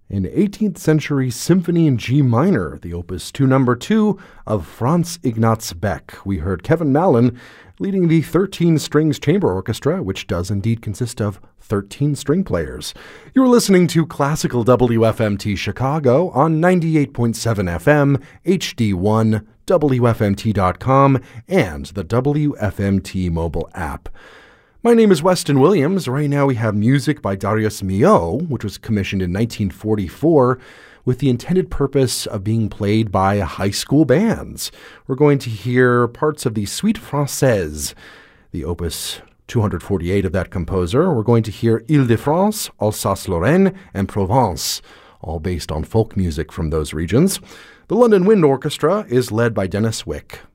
An 18th century symphony in G minor, the Opus 2 number 2 of Franz Ignaz Beck. We heard Kevin Mallon leading the 13 Strings Chamber Orchestra, which does indeed consist of 13 string players. You're listening to Classical WFMT Chicago on 98.7 FM, HD1, WFMT.com, and the WFMT mobile app. My name is Weston Williams. Right now we have music by Darius Milhaud, which was commissioned in 1944 with the intended purpose of being played by high school bands. We're going to hear parts of the Suite Française, the opus 248 of that composer. We're going to hear Île-de-France, Alsace-Lorraine, and Provence, all based on folk music from those regions. The London Wind Orchestra is led by Dennis Wick.